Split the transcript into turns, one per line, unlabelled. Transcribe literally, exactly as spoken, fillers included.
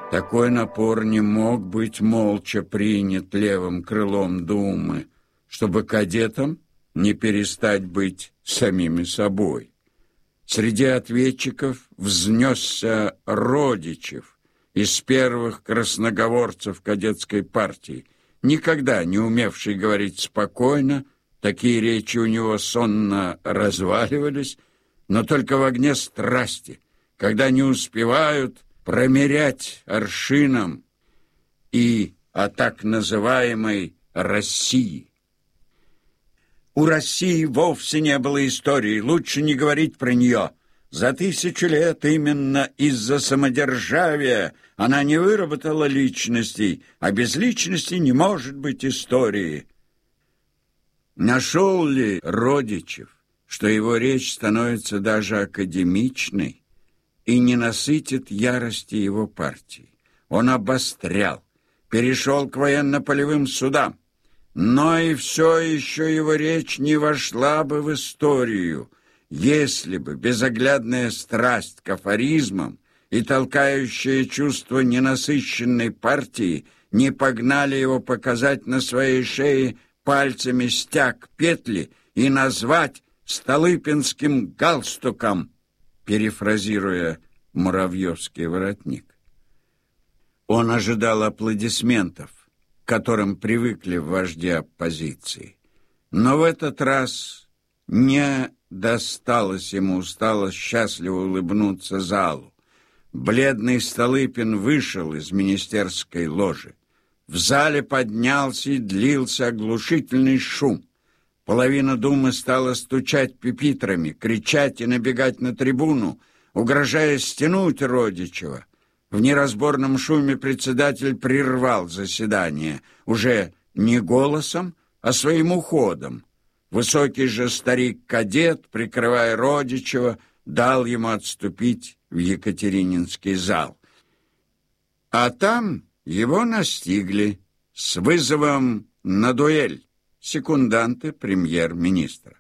Такой напор не мог быть молча принят левым крылом Думы, чтобы кадетам не перестать быть самими собой. Среди ответчиков взнесся Родичев, из первых красноговорцев кадетской партии, никогда не умевший говорить спокойно, такие речи у него сонно разваливались, но только в огне страсти, когда не успевают промерять аршином, и о так называемой России. У России вовсе не было истории, лучше не говорить про нее. За тысячу лет именно из-за самодержавия она не выработала личностей, а без личности не может быть истории. Нашел ли Родичев, что его речь становится даже академичной и не насытит ярости его партии? Он обострял, перешел к военно-полевым судам, но и все еще его речь не вошла бы в историю, если бы безоглядная страсть к афоризмам и толкающее чувство ненасыщенной партии не погнали его показать на своей шее пальцами стяг петли и назвать столыпинским галстуком, перефразируя Муравьевский воротник. Он ожидал аплодисментов, к которым привыкли вожди оппозиции. Но в этот раз не досталось ему, устало счастливо улыбнуться залу. Бледный Столыпин вышел из министерской ложи. В зале поднялся и длился оглушительный шум. Половина Думы стала стучать пюпитрами, кричать и набегать на трибуну, угрожая стянуть Родичева. В неразборном шуме председатель прервал заседание, уже не голосом, а своим уходом. Высокий же старик-кадет, прикрывая Родичева, дал ему отступить в Екатерининский зал. А там его настигли с вызовом на дуэль секунданты премьер-министра.